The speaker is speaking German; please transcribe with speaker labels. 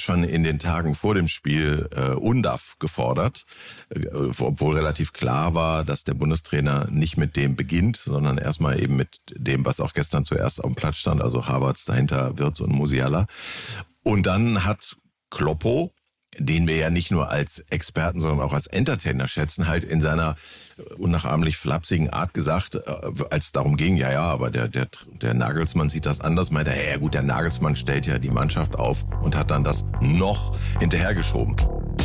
Speaker 1: schon in den Tagen vor dem Spiel UNDAF gefordert, obwohl relativ klar war, dass der Bundestrainer nicht mit dem beginnt, sondern erstmal eben mit dem, was auch gestern zuerst auf dem Platz stand, also Havertz, dahinter Wirtz und Musiala. Und dann hat Kloppo, den wir ja nicht nur als Experten, sondern auch als Entertainer schätzen, halt in seiner unnachahmlich flapsigen Art gesagt, als es darum ging, aber der Nagelsmann sieht das anders, meinte er, ja gut, der Nagelsmann stellt ja die Mannschaft auf und hat dann das noch hinterhergeschoben.